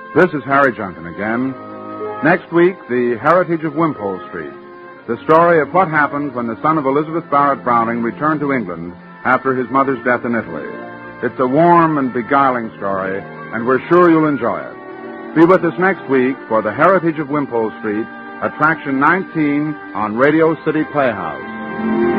This is Harry Junkin again. Next week, the Heritage of Wimpole Street. The story of what happened when the son of Elizabeth Barrett Browning returned to England after his mother's death in Italy. It's a warm and beguiling story, and we're sure you'll enjoy it. Be with us next week for the Heritage of Wimpole Street, Attraction 19 on Radio City Playhouse.